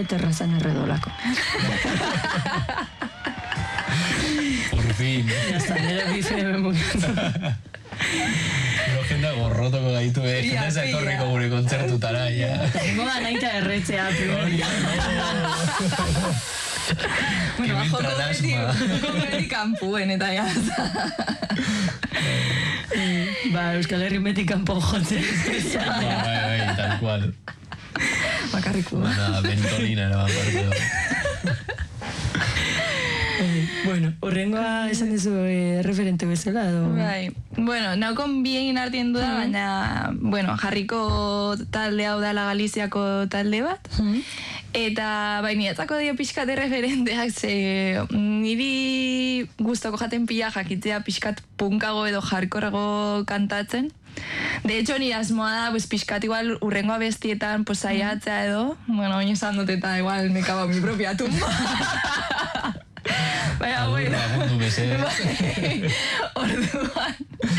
terrazan erredolako. Por fin. Ya está, nire bife memukatu. Pero jenda gorrotoko gaitu, jenda zatorriko gure kontzertutara, ja. Tengo ganaita erretzea, primero. Bueno, joko beti kanpuen, eta ja. Euskal Herri beti kanpo jotzen. Bai, tal cual. Bakarriku. Una ventolina era parte. Bueno, horrengoa esan dezu referente bezala edo? Bai, bueno, naukon bien artien duda, baina, bueno, jarriko talde hau da la Galiziako talde bat, eta bai, niretzako dio pixkat referenteak, ze niri gustoko jaten pila jakitzea pixkat punkago edo jarkorago kantatzen. De hecho, nire asmoa da, pues, pixkat igual urrengo abestietan, pues, saiatzea edo, bueno, oin esan dut eta igual me cago en mi propia tumba. Baina, bueno. Orduan.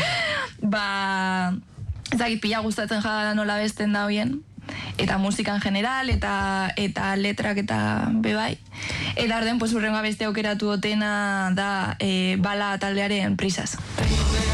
Ezagit pila gustatzen jada nola besten da hoien. Eta musika en general, eta letrak eta bebai. Eta orden, pues, urrengo abeste aukeratu dotena da bala taldearen Prisas.